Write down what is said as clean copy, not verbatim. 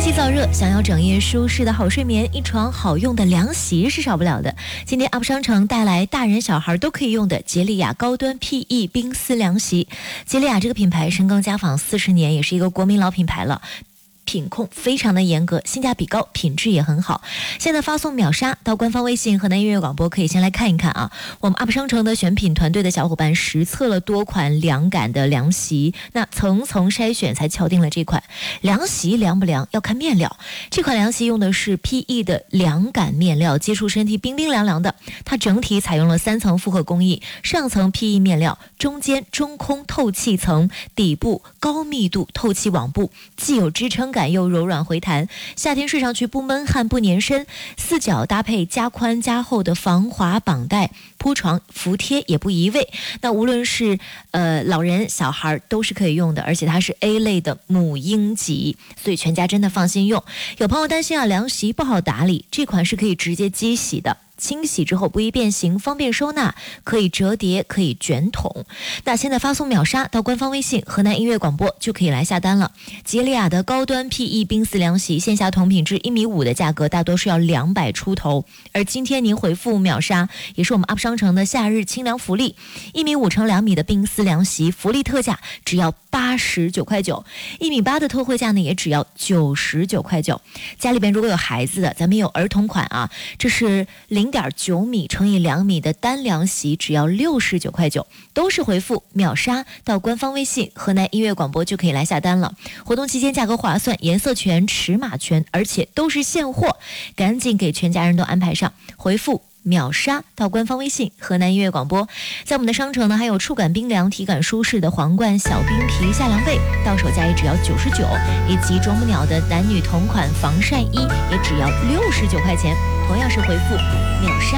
气燥热，想要整夜舒适的好睡眠，一床好用的凉席是少不了的。今天 UP 商城带来大人小孩都可以用的杰利亚高端 PE 冰丝凉席。杰利亚这个品牌深耕家纺40年，也是一个国民老品牌了。品控非常的严格，性价比高，品质也很好。现在发送秒杀到官方微信河南音乐广播，可以先来看一看啊。我们 UP 商城的选品团队的小伙伴实测了多款凉感的凉席，那层层筛选才敲定了这款凉席。凉不凉要看面料，这款凉席用的是 PE 的凉感面料，接触身体冰冰凉凉的。它整体采用了3层复合工艺，上层 PE 面料，中间中空透气层，底部高密度透气网布，既有支撑感又柔软回弹，夏天睡上去不闷汗不粘身。4角搭配加宽加厚的防滑绑带，铺床服帖也不移位。那无论是老人小孩都是可以用的，而且它是 A 类的母婴级，所以全家真的放心用。有朋友担心凉席不好打理，这款是可以直接机洗的。清洗之后不易变形，方便收纳，可以折叠，可以卷筒。那现在发送秒杀到官方微信河南音乐广播就可以来下单了。杰利亚的高端 PE 冰丝凉席，线下同品质1.5米的价格大多是要200出头，而今天您回复秒杀，也是我们 UP 商城的夏日清凉福利，1.5米乘2米的冰丝凉席，福利特价只要89块9，1.8米的特惠价呢也只要99块9。家里边如果有孩子的，咱们有儿童款啊，这是0.9米乘以2米的单凉席，只要69块9，都是回复秒杀到官方微信河南音乐广播就可以来下单了。活动期间价格划算，颜色全，尺码全，而且都是现货，赶紧给全家人都安排上，回复秒杀到官方微信河南音乐广播。在我们的商城呢，还有触感冰凉、体感舒适的皇冠小冰皮夏凉被，到手价也只要99，以及啄木鸟的男女同款防晒衣也只要69块钱，同样是回复秒杀